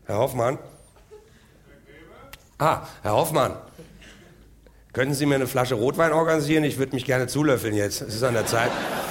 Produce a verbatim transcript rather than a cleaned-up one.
Herr Hoffmann? Ah, Herr Hoffmann. Könnten Sie mir eine Flasche Rotwein organisieren? Ich würde mich gerne zulöffeln jetzt. Es ist an der Zeit.